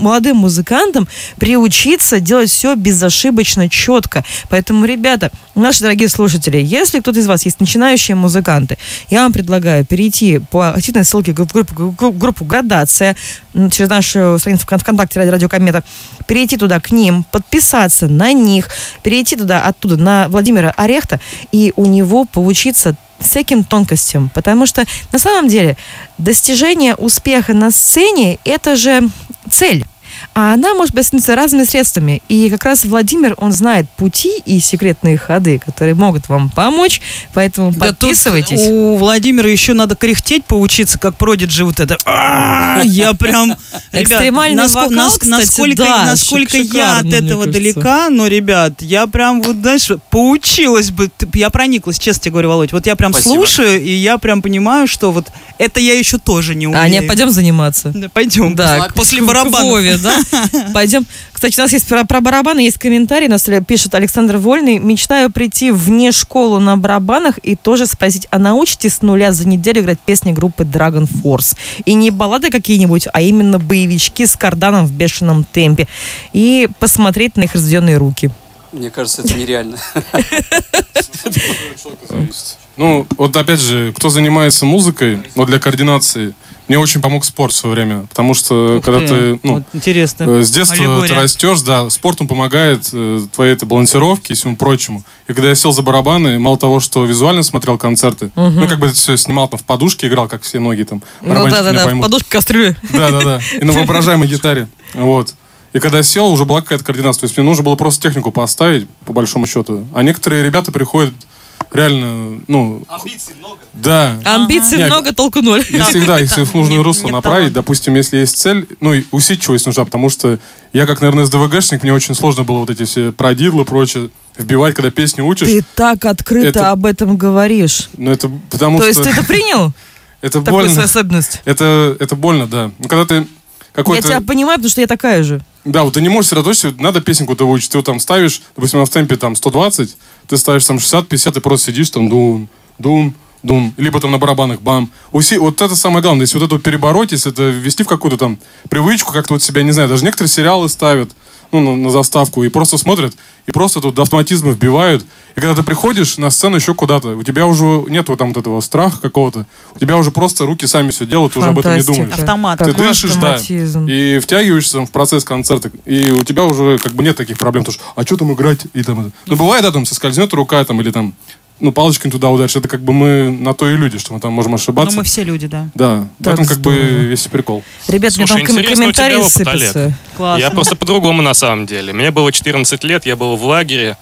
молодым музыкантам приучиться делать все безошибочно, четко. Поэтому, ребята, наши дорогие слушатели, если кто-то из вас есть начинающие музыканты, я вам предлагаю перейти по активной ссылке в группу «Градация» через нашу страницу ВКонтакте «Радио Комета», перейти туда к ним, подписаться на них, перейти туда, оттуда на Владимира Орехта, и у него поучиться всяким тонкостям, потому что на самом деле достижение успеха на сцене – это же цель. А она может достигнуться разными средствами. И как раз Владимир, он знает пути и секретные ходы, которые могут вам помочь. Поэтому подписывайтесь. У Владимира еще надо кряхтеть, поучиться, как Продиджи вот это. Я прям... Экстремальный вокал, насколько я от этого далека, но, ребят, я прям, вот, знаешь, поучилась бы. Я прониклась, честно тебе говорю, Володь. Вот я прям слушаю, и я прям понимаю, что вот это я еще тоже не умею. Аня, пойдем заниматься. Пойдем. Да, после барабана. Да? Пойдем. Кстати, у нас есть про барабаны, есть комментарий, нас пишет Александр Вольный. Мечтаю прийти вне школу на барабанах и тоже спросить, а научите с нуля за неделю играть песни группы Dragon Force? И не баллады какие-нибудь, а именно боевички с карданом в бешеном темпе. И посмотреть на их разведенные руки. Мне кажется, это нереально. Ну, вот опять же, кто занимается музыкой, вот для координации, мне очень помог спорт в свое время, потому что когда ты, вот интересно. С детства ты растешь, да, спорт он помогает твоей этой балансировке и всему прочему. И когда я сел за барабаны, мало того, что визуально смотрел концерты, ну, как бы это все снимал, там, в подушке играл, как все многие там. Ну, да, в подушке кастрюли. Да, и на воображаемой гитаре, вот. И когда сел, уже была какая-то координация. То есть мне нужно было просто технику поставить, по большому счету. А некоторые ребята приходят реально, амбиций много. Да. Амбиций много, толку ноль. Не всегда, если в нужное русло направить, допустим, если есть цель, и усидчивость нужна, потому что я, как, наверное, СДВГшник, мне очень сложно было вот эти все продидлы и прочее вбивать, когда песню учишь. Ты так открыто об этом говоришь. Ну, это потому что... То есть ты это принял? Это больно. Такую особенность? Это больно, да. Когда ты какой-то... Я тебя понимаю, потому что я такая же. Да, вот ты не можешь сосредоточиться, надо песенку-то выучить. Ты вот там ставишь, допустим, она в темпе там 120, ты ставишь там 60-50, ты просто сидишь там дум, либо там на барабанах бам. Вот это самое главное, если вот это вот перебороть, если это ввести в какую-то там привычку, как-то вот себя, не знаю, даже некоторые сериалы ставят, на заставку, и просто смотрят, и просто тут автоматизмы вбивают. И когда ты приходишь на сцену еще куда-то, у тебя уже нет вот там вот этого страха какого-то, у тебя уже просто руки сами все делают, ты уже об этом не думаешь. Автомат. Ты дышишь, да, и втягиваешься в процесс концерта, и у тебя уже как бы нет таких проблем, потому что, а что там играть? И там, бывает, да, там соскользнет рука, там, или там, палочкой туда ударишь, это как бы мы на то и люди, что мы там можем ошибаться. Мы все люди, да. Да, в этом как бы весь прикол. Ребят, мне там комментарии сыпятся. Я просто по-другому на самом деле. Мне было 14 лет, я был в лагере.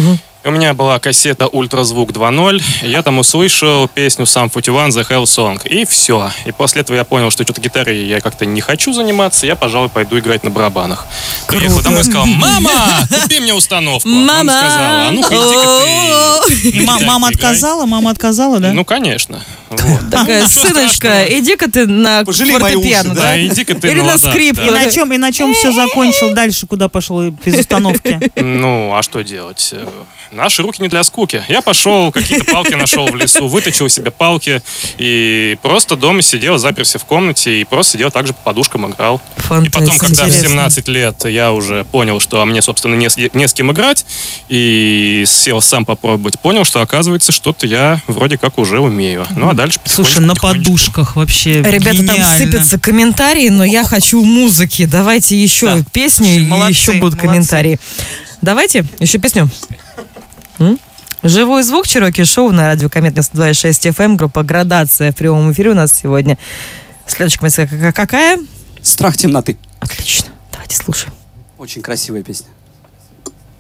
У меня была кассета «Ультразвук 2.0», и я там услышал песню «Sum 41» «The Hell Song», и все. И после этого я понял, что что-то гитарой я как-то не хочу заниматься, я, пожалуй, пойду играть на барабанах. Приехал домой и сказал: «Мама, купи мне установку». Мама сказала: «А ну-ка, иди-ка ты». Мама отказала, да? Ну, конечно. Такая: «Сыночка, иди-ка ты на фортепиано, да? Иди-ка ты или на скрипку». И на чем все закончил? Дальше куда пошел без установки? Ну, а что делать? Наши руки не для скуки. Я пошел, какие-то палки нашел в лесу, выточил себе палки и просто дома сидел, заперся в комнате и просто сидел так же по подушкам играл. И потом, когда в 17 лет я уже понял, что мне, собственно, не с кем играть, и сел сам попробовать, понял, что, оказывается, что-то я вроде как уже умею. Ну, а дальше потихонечку. Слушай, на подушках вообще ребята, гениально. там сыпятся комментарии, но я хочу музыки. Давайте еще песню, и еще будут комментарии. Давайте еще песню. Живой звук, Чироки Шоу на радио Комет 92.6 FM, группа «Градация» в прямом эфире у нас сегодня. Следующая композиция какая? «Страх темноты». Отлично, давайте слушаем. Очень красивая песня.